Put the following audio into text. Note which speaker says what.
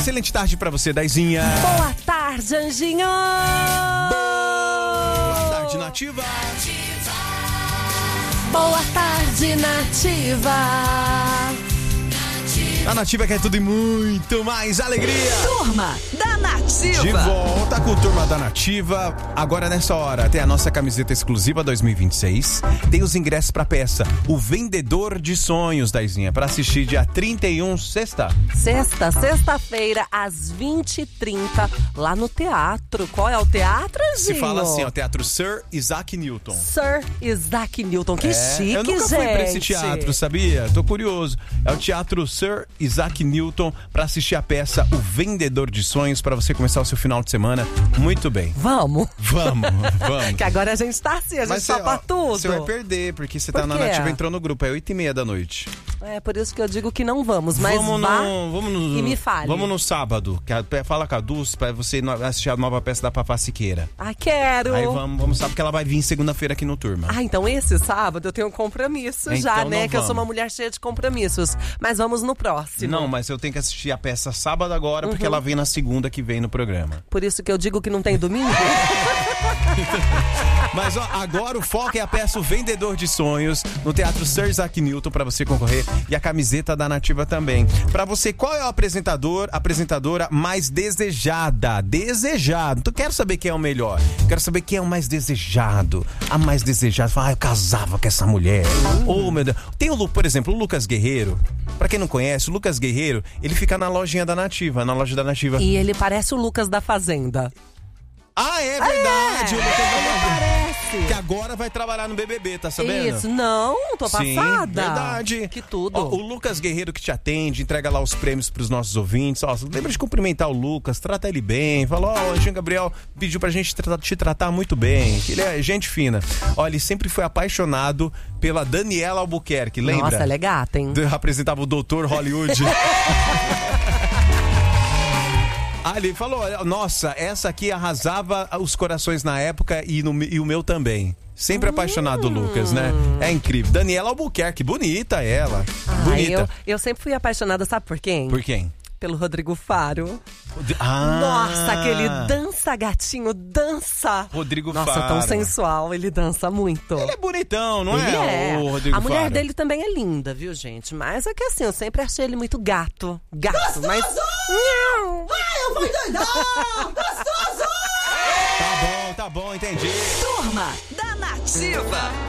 Speaker 1: Excelente tarde pra você, Daizinha.
Speaker 2: Boa tarde, Anjinho.
Speaker 1: Boa tarde, Nativa.
Speaker 2: Boa tarde, Nativa.
Speaker 1: A Nativa quer tudo e muito mais alegria.
Speaker 2: Turma da Nativa.
Speaker 1: De volta com o Turma da Nativa. Agora nessa hora tem a nossa camiseta exclusiva 2026. Tem os ingressos pra peça O Vendedor de Sonhos, Daizinha, pra assistir dia 31,
Speaker 2: Sexta-feira, às 20h30, lá no teatro. Qual é o teatro, Anjinho?
Speaker 1: Se fala assim, ó, Teatro Sir Isaac Newton.
Speaker 2: Sir Isaac Newton, que chique,
Speaker 1: eu nunca
Speaker 2: gente.
Speaker 1: fui pra esse teatro, sabia? Tô curioso. É o Teatro Sir Isaac Newton pra assistir a peça O Vendedor de Sonhos, pra você começar o seu final de semana muito bem.
Speaker 2: Vamos.
Speaker 1: Vamos.
Speaker 2: Que agora a gente tá assim, a gente topa tudo.
Speaker 1: Você vai perder, porque você tá
Speaker 2: Por
Speaker 1: na
Speaker 2: quê?
Speaker 1: Nativa, entrou no grupo, é 8h30 da noite.
Speaker 2: É por isso que eu digo que não vamos, mas e me fale.
Speaker 1: Vamos no sábado, fala com a Dulce pra você assistir a nova peça da Fafá Siqueira.
Speaker 2: Ah, quero.
Speaker 1: Aí vamos sábado, que ela vai vir segunda-feira aqui no Turma.
Speaker 2: Ah, então esse sábado eu tenho um compromisso
Speaker 1: Então
Speaker 2: já, né?
Speaker 1: não
Speaker 2: Que eu sou
Speaker 1: vamos.
Speaker 2: uma mulher cheia de compromissos. Mas vamos no próximo.
Speaker 1: Não, mas eu tenho que assistir a peça sábado agora, porque ela vem na segunda que vem no programa.
Speaker 2: Por isso que eu digo que não tem domingo.
Speaker 1: Mas ó, agora o foco é a peça O Vendedor de Sonhos, no Teatro Sir Isaac Newton, pra você concorrer, e a camiseta da Nativa também. Pra você, qual é o apresentadora mais desejada? Desejado. Então quero saber quem é o melhor. Quero saber quem é o mais desejado. A mais desejada. Fala, eu casava com essa mulher. Oh, meu Deus. Tem por exemplo, o Lucas Guerreiro. Pra quem não conhece, o Lucas Guerreiro, ele fica na lojinha da Nativa, na loja da Nativa.
Speaker 2: E ele parece o Lucas da Fazenda.
Speaker 1: Ah, é verdade. O Lucas Guerreiro.
Speaker 2: Parece.
Speaker 1: Que agora vai trabalhar no BBB, tá sabendo?
Speaker 2: Isso, não, tô
Speaker 1: Sim,
Speaker 2: passada.
Speaker 1: verdade.
Speaker 2: Que tudo.
Speaker 1: Ó, o Lucas Guerreiro que te atende, entrega lá os prêmios pros nossos ouvintes. Ó, lembra de cumprimentar o Lucas, trata ele bem. Fala, ó, o Anjinho Gabriel pediu pra gente te tratar muito bem. Que ele é gente fina. Ó, ele sempre foi apaixonado pela Daniela Albuquerque, lembra?
Speaker 2: Nossa, ela é gata, hein?
Speaker 1: Apresentava o Doutor Hollywood. Ah, ele falou, nossa, essa aqui arrasava os corações na época e o meu também. Sempre apaixonado do Lucas, né? É incrível. Daniela Albuquerque, bonita ela. Bonita.
Speaker 2: Eu sempre fui apaixonada, sabe por quem?
Speaker 1: Por quem?
Speaker 2: Pelo Rodrigo Faro.
Speaker 1: Ah!
Speaker 2: Nossa, aquele dança, gatinho, dança.
Speaker 1: Rodrigo
Speaker 2: Nossa,
Speaker 1: Faro.
Speaker 2: tão sensual, ele dança muito.
Speaker 1: Ele é bonitão, não
Speaker 2: Ele
Speaker 1: é? O Rodrigo
Speaker 2: A mulher
Speaker 1: Faro.
Speaker 2: dele também é linda, viu, gente? Mas é que assim, eu sempre achei ele muito gato. Gato, mas... Não.
Speaker 3: Ai, eu vou doidar! Gostoso!
Speaker 1: Tá bom, entendi.
Speaker 3: Turma da Nativa.